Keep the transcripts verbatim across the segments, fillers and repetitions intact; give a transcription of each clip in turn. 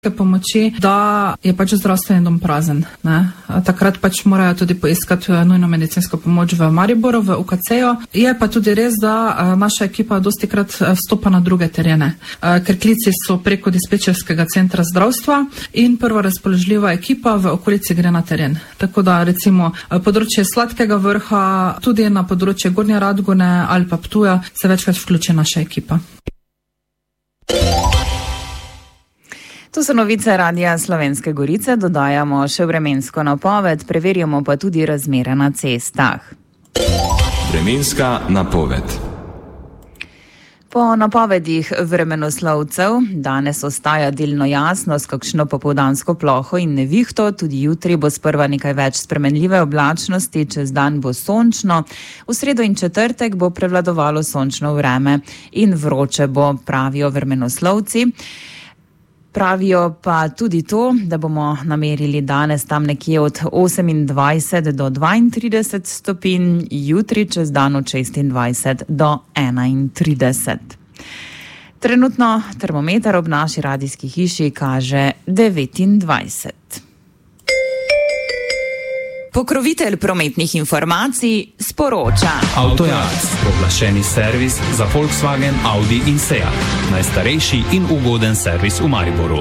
pomoči, da je pač zdravstveni dom prazen. Ne? Takrat pač morajo tudi poiskati nujno medicinsko pomoč v Mariboru, v U K C-ju. Je pa tudi res, da naša ekipa dosti krat vstopa na druge terene, ker klici so preko dispečerskega centra zdravstva in prva razpoložljiva ekipa v okolici gre na teren. Tako da recimo področje Sladkega Vrha, tudi na področje Gornje Radgone ali pa Ptuja se večkrat vključi naša ekipa. To so novice Radia Slovenske Gorice, dodajamo še vremensko napoved, preverjamo pa tudi razmere na cestah. Vremenska napoved. Po napovedih vremenoslovcev danes ostaja delno jasno s kakšno popoldansko ploho in nevihto, tudi jutri bo sprva nekaj več spremenljive oblačnosti, čez dan bo sončno, v sredo in četrtek bo prevladovalo sončno vreme in vroče bo, pravijo vremenoslovci. Pravijo pa tudi to, da bomo namerili danes tam nekje od osemindvajset do dvaintrideset stopinj, jutri čez dan od šestindvajset do enaintrideset. Trenutno termometer ob naši radijski hiši kaže devetindvajset. Pokrovitelj prometnih informacij sporoča. Avtojaz, oglašeni servis za Volkswagen, Audi in Seat. Najstarejši in ugoden servis v Mariboru.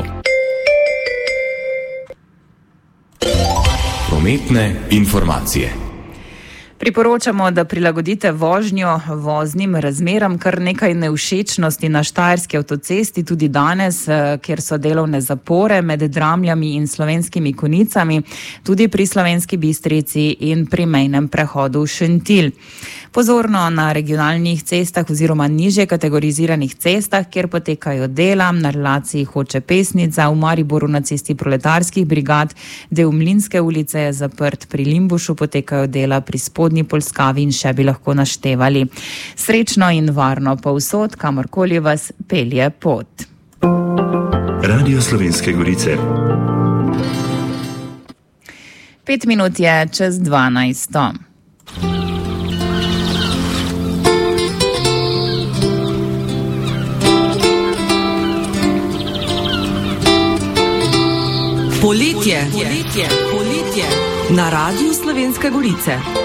Prometne informacije. Priporočamo, da prilagodite vožnjo voznim razmeram, kar nekaj nevšečnosti na Štajerski avtocesti tudi danes, kjer so delovne zapore med Dramljami in Slovenskimi Konicami, tudi pri Slovenski Bistrici in pri mejnem prehodu Šentilj. Pozorno na regionalnih cestah oziroma nižje kategoriziranih cestah, kjer potekajo dela na relaciji Hoče-Pesnica, v Mariboru na cesti Proletarskih brigad, del Mlinske ulice je zaprt, pri Limbušu potekajo dela pri Spodnji Polskavi in še bi lahko naštevali. Srečno in varno povsod, kamorkoli vas pelje pot. Radio Slovenske Gorice. Pet minut je čez dvanajsto. Poletje. Poletje. Poletje. Na Radiu Slovenske Gorice.